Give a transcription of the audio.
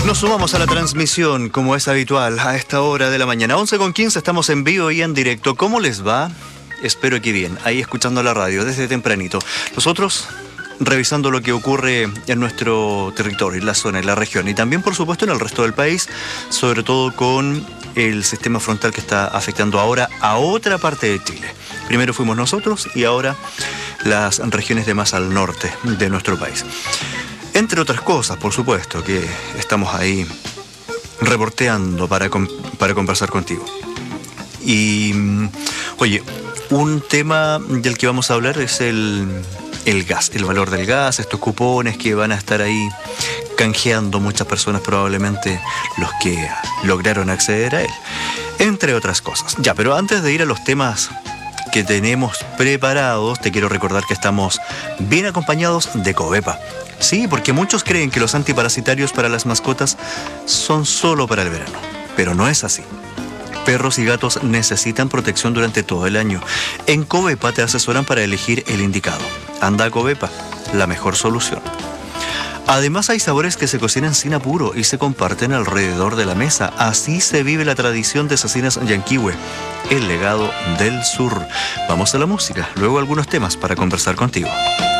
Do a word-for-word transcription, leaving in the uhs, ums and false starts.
Nos sumamos a la transmisión, como es habitual, a esta hora de la mañana. once con quince, estamos en vivo y en directo. ¿Cómo les va? Espero que bien, ahí escuchando la radio desde tempranito. Nosotros revisando lo que ocurre en nuestro territorio, en la zona, en la región y también, por supuesto, en el resto del país, sobre todo con el sistema frontal que está afectando ahora a otra parte de Chile. Primero fuimos nosotros y ahora las regiones de más al norte de nuestro país. Entre otras cosas, por supuesto, que estamos ahí reporteando para, para conversar contigo. Y, oye, un tema del que vamos a hablar es el, el gas, el valor del gas, estos cupones que van a estar ahí canjeando muchas personas, probablemente los que lograron acceder a él, entre otras cosas. Ya, pero antes de ir a los temas que tenemos preparados, te quiero recordar que estamos bien acompañados de Covepa. Sí, porque muchos creen que los antiparasitarios para las mascotas son solo para el verano, pero no es así. Perros y gatos necesitan protección durante todo el año. En Covepa te asesoran para elegir el indicado. Anda a Covepa, la mejor solución. Además hay sabores que se cocinan sin apuro y se comparten alrededor de la mesa. Así se vive la tradición de Cecinas Yanquihue, el legado del sur. Vamos a la música, luego algunos temas para conversar contigo.